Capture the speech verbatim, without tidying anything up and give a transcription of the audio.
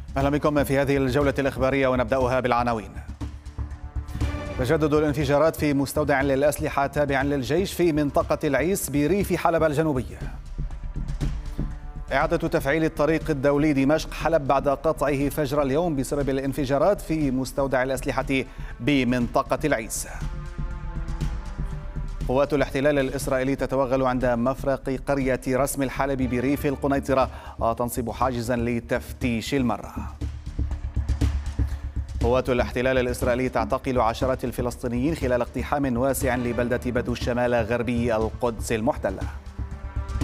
أهلا بكم في هذه الجولة الإخبارية ونبدأها بالعناوين. تجدد الانفجارات في مستودع للأسلحة تابع للجيش في منطقة العيس بريف حلب الجنوبية. إعادة تفعيل الطريق الدولي دمشق حلب بعد قطعه فجر اليوم بسبب الانفجارات في مستودع الأسلحة بمنطقة العيس. قوات الاحتلال الإسرائيلي تتوغل عند مفرق قرية رسم الحلبي بريف القنيطرة وتنصب حاجزا لتفتيش المرة. قوات الاحتلال الإسرائيلي تعتقل عشرات الفلسطينيين خلال اقتحام واسع لبلدة بدو الشمال غربي القدس المحتلة.